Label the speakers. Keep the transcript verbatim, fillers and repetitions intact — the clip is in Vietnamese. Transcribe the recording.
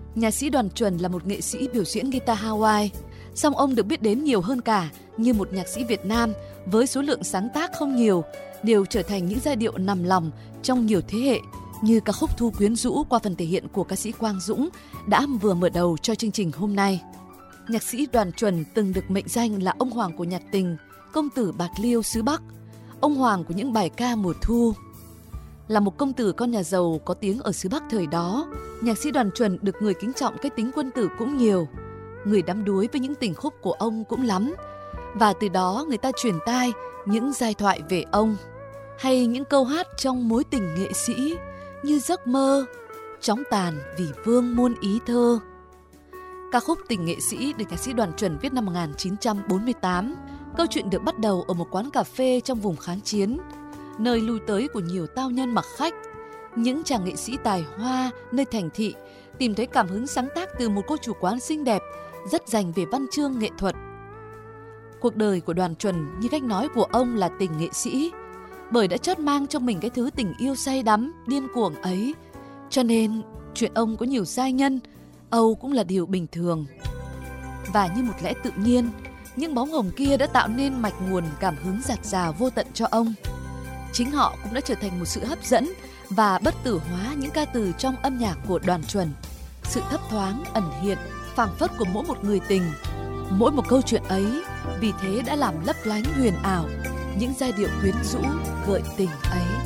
Speaker 1: Nhạc sĩ Đoàn Chuẩn là một nghệ sĩ biểu diễn guitar Hawaii, song ông được biết đến nhiều hơn cả như một nhạc sĩ Việt Nam với số lượng sáng tác không nhiều, đều trở thành những giai điệu nằm lòng trong nhiều thế hệ, như ca khúc Thu Quyến Rũ qua phần thể hiện của ca sĩ Quang Dũng đã vừa mở đầu cho chương trình hôm nay. Nhạc sĩ Đoàn Chuẩn từng được mệnh danh là ông hoàng của nhạc tình, công tử Bạc Liêu xứ Bắc, ông hoàng của những bài ca mùa thu. Là một công tử con nhà giàu có tiếng ở xứ Bắc thời đó, nhạc sĩ Đoàn Chuẩn được người kính trọng cái tính quân tử cũng nhiều. Người đắm đuối với những tình khúc của ông cũng lắm, và từ đó người ta truyền tai những giai thoại về ông, hay những câu hát trong mối tình nghệ sĩ như Giấc mơ, Chóng tàn vì vương muôn ý thơ. Ca khúc Tình nghệ sĩ được nhạc sĩ Đoàn Chuẩn viết năm một nghìn chín trăm bốn mươi tám. Câu chuyện được bắt đầu ở một quán cà phê trong vùng kháng chiến, nơi lui tới của nhiều tao nhân mặc khách. Những chàng nghệ sĩ tài hoa nơi thành thị tìm thấy cảm hứng sáng tác từ một cô chủ quán xinh đẹp, rất dành về văn chương nghệ thuật. Cuộc đời của Đoàn Chuẩn như cách nói của ông là tình nghệ sĩ, bởi đã chót mang trong mình cái thứ tình yêu say đắm, điên cuồng ấy. Cho nên chuyện ông có nhiều giai nhân, âu cũng là điều bình thường. Và như một lẽ tự nhiên, những bóng hồng kia đã tạo nên mạch nguồn cảm hứng dạt dào vô tận cho ông. Chính họ cũng đã trở thành một sự hấp dẫn và bất tử hóa những ca từ trong âm nhạc của Đoàn Chuẩn. Sự thấp thoáng, ẩn hiện, phảng phất của mỗi một người tình, mỗi một câu chuyện ấy vì thế đã làm lấp lánh huyền ảo những giai điệu quyến rũ gợi tình ấy.